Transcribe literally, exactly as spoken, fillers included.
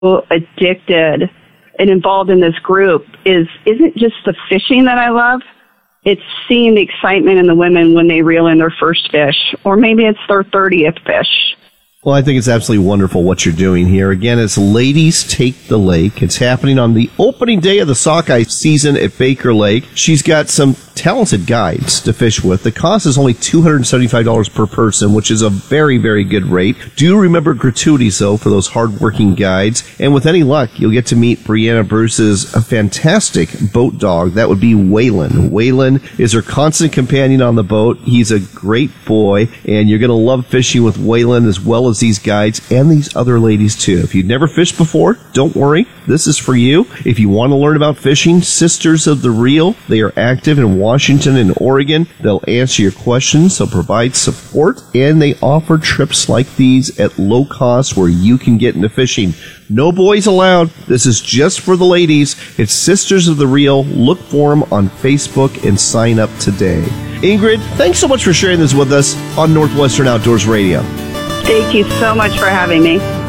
addicted and involved in this group is isn't just the fishing that I love. It's seeing the excitement in the women when they reel in their first fish, or maybe it's their thirtieth fish. Well, I think it's absolutely wonderful what you're doing here. Again, it's Ladies Take the Lake. It's happening on the opening day of the sockeye season at Baker Lake. She's got some talented guides to fish with. The cost is only two hundred seventy-five dollars per person, which is a very, very good rate. Do remember gratuities, though, for those hardworking guides. And with any luck, you'll get to meet Brianna Bruce's a fantastic boat dog. That would be Waylon. Waylon is her constant companion on the boat. He's a great boy, and you're going to love fishing with Waylon as well as these guides and these other ladies, too. If you've never fished before, don't worry. This is for you. If you want to learn about fishing, Sisters of the Reel, they are active in Washington and Oregon. They'll answer your questions, they'll provide support, and they offer trips like these at low cost where you can get into fishing. No boys allowed. This is just for the ladies. It's Sisters of the Reel. Look for them on Facebook and sign up today. Ingrid, thanks so much for sharing this with us on Northwestern Outdoors Radio. Thank you so much for having me.